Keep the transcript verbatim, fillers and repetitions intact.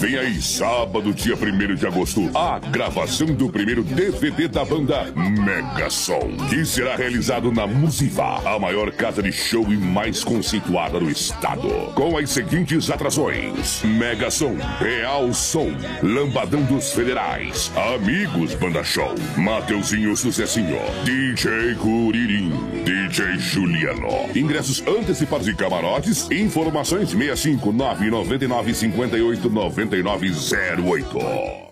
Vem aí, sábado, dia primeiro de agosto, a gravação do primeiro D V D da banda Mega Som, que será realizado na Musiva, a maior casa de show e mais conceituada do estado. Com as seguintes atrações: Mega Som, Real Som, Lambadão dos Federais, Amigos Banda Show, Mateuzinho Sucessinho, D J Curirim, D J Juliano. Ingressos antecipados e camarotes. Informações seis cinco nove nove nove cinco oito nove nove zero oito.